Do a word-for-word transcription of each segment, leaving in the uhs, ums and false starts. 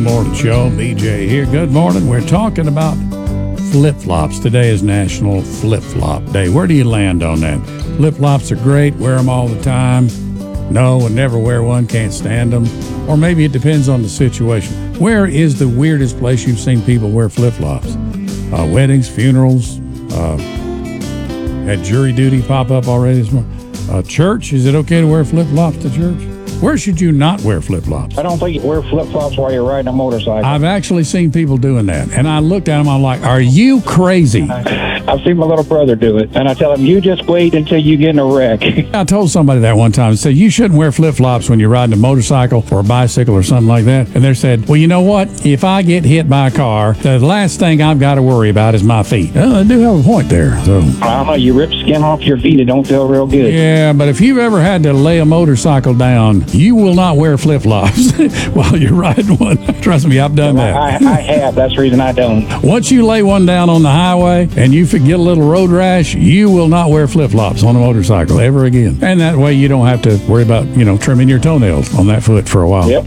Morning Show. B J here. Good morning. We're talking about flip-flops. Today is National Flip-Flop Day. Where do you land on that? Flip-flops are great. Wear them all the time. No, and never wear one. Can't stand them. Or maybe it depends on the situation. Where is the weirdest place you've seen people wear flip-flops? Uh, weddings, funerals, uh, had jury duty pop up already this morning. Uh, church, is it okay to wear flip-flops to church? Where should you not wear flip-flops? I don't think you wear flip-flops while you're riding a motorcycle. I've actually seen people doing that, and I looked at them, I'm like, are you crazy? I've seen my little brother do it, and I tell him, you just wait until you get in a wreck. I told somebody that one time. I said, you shouldn't wear flip-flops when you're riding a motorcycle or a bicycle or something like that. And they said, well, you know what? If I get hit by a car, the last thing I've got to worry about is my feet. Well, I do have a point there. So I don't know, you rip skin off your feet, it don't feel real good. Yeah, but if you've ever had to lay a motorcycle down, you will not wear flip-flops while you're riding one. Trust me, I've done that. I, I have. That's the reason I don't. Once you lay one down on the highway and you get a little road rash, you will not wear flip-flops on a motorcycle ever again. And that way you don't have to worry about, you know, trimming your toenails on that foot for a while. Yep.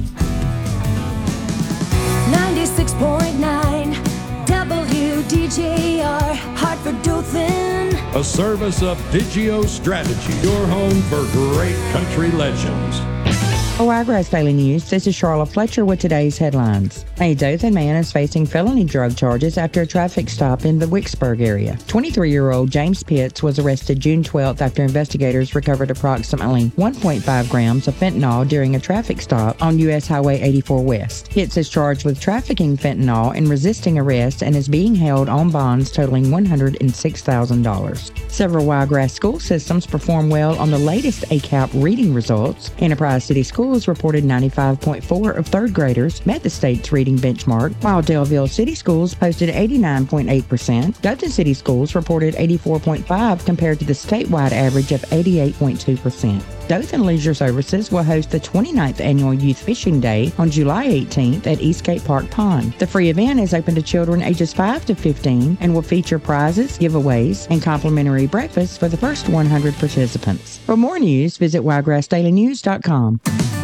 ninety-six point nine W D J R, Hartford Dothan. A service of Digio Strategy, your home for great country legends. For Wiregrass Daily News, this is Charlotte Fletcher with today's headlines. A Dothan man is facing felony drug charges after a traffic stop in the Wicksburg area. twenty-three-year-old James Pitts was arrested June twelfth after investigators recovered approximately one point five grams of fentanyl during a traffic stop on U S Highway eighty-four West. Pitts is charged with trafficking fentanyl and resisting arrest and is being held on bonds totaling one hundred six thousand dollars. Several Wiregrass school systems performed well on the latest A C A P reading results. Enterprise City Schools reported ninety-five point four of third graders met the state's reading benchmark, while Delville City Schools posted eighty-nine point eight percent. Dothan City Schools reported eighty-four point five compared to the statewide average of eighty-eight point two percent. Dothan Leisure Services will host the twenty-ninth Annual Youth Fishing Day on July eighteenth at Eastgate Park Pond. The free event is open to children ages five to fifteen and will feature prizes, giveaways, and complimentary breakfast for the first one hundred participants. For more news, visit wiregrass daily news dot com.